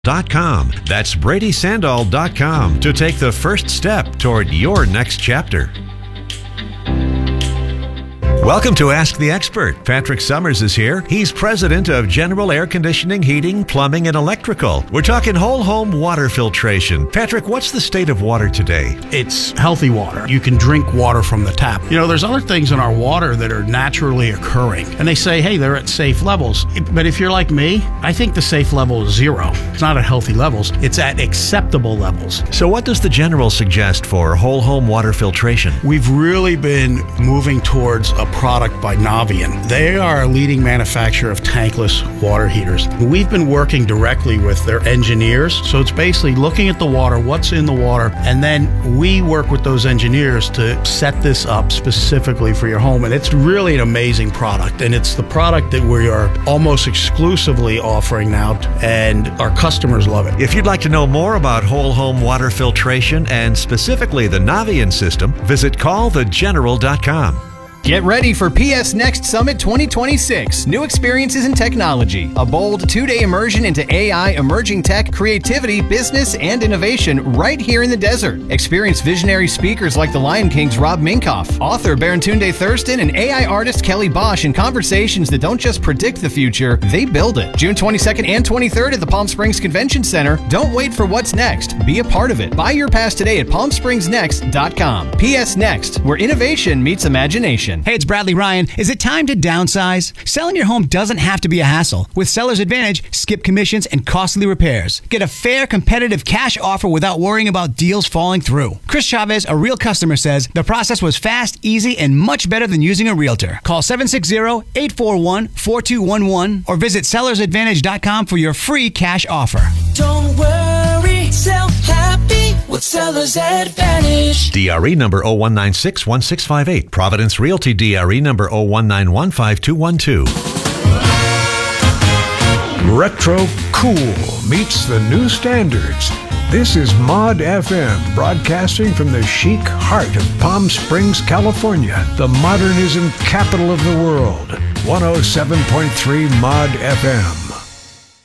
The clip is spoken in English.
That's BradySandall.com to take the first step toward your next chapter. Welcome to Ask the Expert. Patrick Summers is here. He's president of General Air Conditioning, Heating, Plumbing, and Electrical. We're talking whole home water filtration. Patrick, what's the state of water today? It's healthy water. You can drink water from the tap. You know, there's other things in our water that are naturally occurring. And they say, hey, they're at safe levels. But if you're like me, I think the safe level is 0. It's not at healthy levels. It's at acceptable levels. So what does the General suggest for whole home water filtration? We've really been moving towards a product by Navion. They are a leading manufacturer of tankless water heaters. We've been working directly with their engineers. So it's basically looking at the water, what's in the water, and then we work with those engineers to set this up specifically for your home. And it's really an amazing product. And it's the product that we are almost exclusively offering now, and our customers love it. If you'd like to know more about whole home water filtration and specifically the Navion system, visit callthegeneral.com. Get ready for PS Next Summit 2026. New experiences in technology. A bold 2-day immersion into AI, emerging tech, creativity, business, and innovation right here in the desert. Experience visionary speakers like the Lion King's Rob Minkoff, author Barontunde Thurston, and AI artist Kelly Bosch in conversations that don't just predict the future, they build it. June 22nd and 23rd at the Palm Springs Convention Center. Don't wait for what's next. Be a part of it. Buy your pass today at palmspringsnext.com. PS Next, where innovation meets imagination. Hey, it's Bradley Ryan. Is it time to downsize? Selling your home doesn't have to be a hassle. With Seller's Advantage, skip commissions and costly repairs. Get a fair, competitive cash offer without worrying about deals falling through. Chris Chavez, a real customer, says the process was fast, easy, and much better than using a realtor. Call 760-841-4211 or visit sellersadvantage.com for your free cash offer. Don't worry, sell happy with Seller's Advantage. DRE number 01961658. Providence Realty DRE number 01915212. Retro cool meets the new standards. This is Mod FM, broadcasting from the chic heart of Palm Springs, California, the modernism capital of the world. 107.3 Mod FM.